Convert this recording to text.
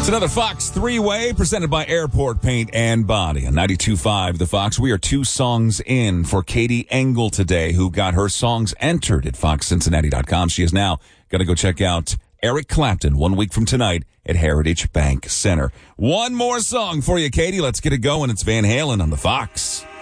It's another Fox three-way presented by Airport Paint and Body on 92.5 The Fox. We are 2 songs in for Katie Engel today, who got her songs entered at foxcincinnati.com. She is now going to go check out Eric Clapton 1 week from tonight at Heritage Bank Center. One more song for you, Katie. Let's get it going. It's Van Halen on The Fox.